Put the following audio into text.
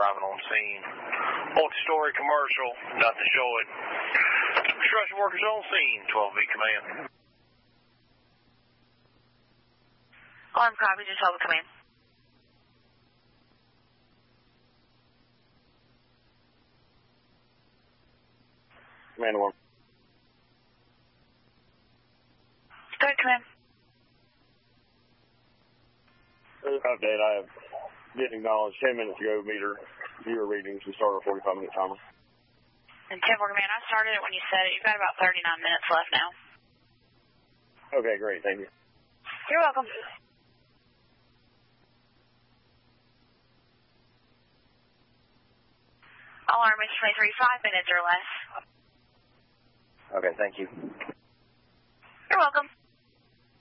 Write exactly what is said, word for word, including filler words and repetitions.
arriving on scene. Multi-story commercial, not to show it. Construction workers on scene, twelve V command. Alarm copy, just hold the command. Command one. Go ahead, command. Update, I have did acknowledge ten minutes ago meter viewer readings and start a forty-five minute timer. And ten four command, I started it when you said it. You've got about thirty-nine minutes left now. Okay, great. Thank you. You're welcome. Alarm is twenty-three, five minutes or less. Okay, thank you. You're welcome.